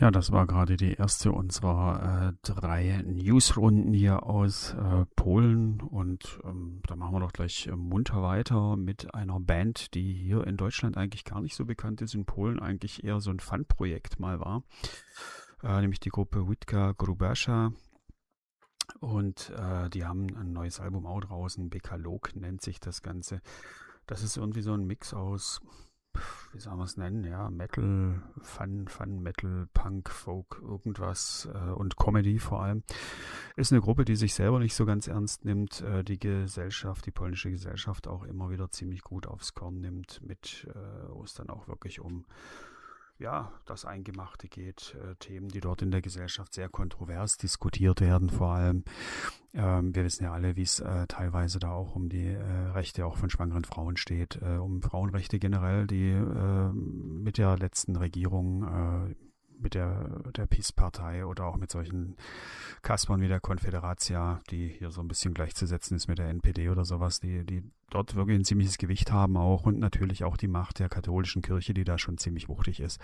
Ja, das war gerade die erste unserer 3 Newsrunden hier aus Polen und da machen wir doch gleich munter weiter mit einer Band, die hier in Deutschland eigentlich gar nicht so bekannt ist, in Polen eigentlich eher so ein Fun-Projekt mal war, nämlich die Gruppe Witka Grubasza. Und die haben ein neues Album auch draußen, Bekalog nennt sich das Ganze. Das ist irgendwie so ein Mix aus, wie soll man es nennen, ja, Metal, Fun, Metal, Punk, Folk, irgendwas und Comedy vor allem. Ist eine Gruppe, die sich selber nicht so ganz ernst nimmt, die Gesellschaft, die polnische Gesellschaft auch immer wieder ziemlich gut aufs Korn nimmt, wo es dann auch wirklich um ja, das Eingemachte geht, Themen, die dort in der Gesellschaft sehr kontrovers diskutiert werden, vor allem. Wir wissen ja alle, wie es teilweise da auch um die Rechte auch von schwangeren Frauen steht, um Frauenrechte generell, die mit der letzten Regierung, mit der PiS-Partei oder auch mit solchen Kaspern wie der Konfederacja, die hier so ein bisschen gleichzusetzen ist mit der NPD oder sowas, die dort wirklich ein ziemliches Gewicht haben auch und natürlich auch die Macht der katholischen Kirche, die da schon ziemlich wuchtig ist.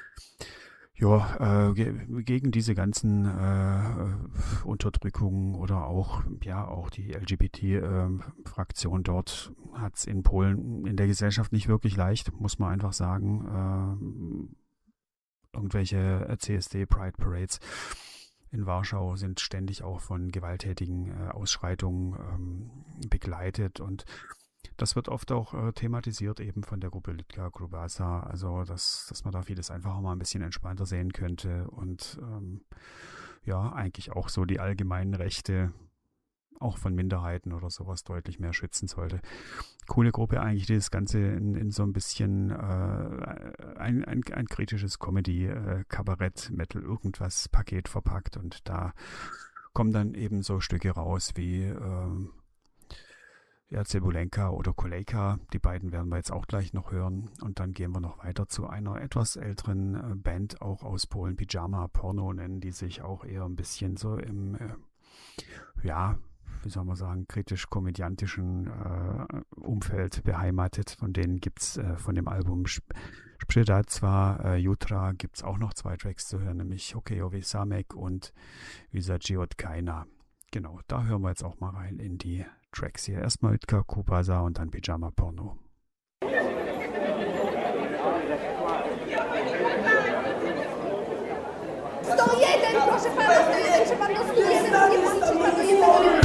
Ja, gegen diese ganzen Unterdrückungen oder auch die LGBT-Fraktion dort hat es in Polen in der Gesellschaft nicht wirklich leicht, muss man einfach sagen. Irgendwelche CSD Pride Parades in Warschau sind ständig auch von gewalttätigen Ausschreitungen begleitet und das wird oft auch thematisiert eben von der Gruppe Witka Grubasza, also dass man da vieles einfach auch mal ein bisschen entspannter sehen könnte und eigentlich auch so die allgemeinen Rechte auch von Minderheiten oder sowas deutlich mehr schützen sollte. Coole Gruppe eigentlich, die das Ganze in so ein bisschen ein kritisches Comedy, Kabarett, Metal, irgendwas Paket verpackt und da kommen dann eben so Stücke raus wie Cebulenka oder Kolejka, die beiden werden wir jetzt auch gleich noch hören und dann gehen wir noch weiter zu einer etwas älteren Band, auch aus Polen, Pyjama Porno nennen die sich, auch eher ein bisschen so im wie soll man sagen, kritisch-komödiantischen Umfeld beheimatet. Von denen gibt es von dem Album Sprzedacja Jutra gibt es auch noch 2 Tracks zu hören, nämlich Hokejowy Samek und Wysaci od Kaina. Genau, da hören wir jetzt auch mal rein in die Tracks hier. Erstmal Witka Grubasza und dann Pyjama Porno. 101, proszę pana, 101, czy pan do 101 nie policzyć, pan do 101.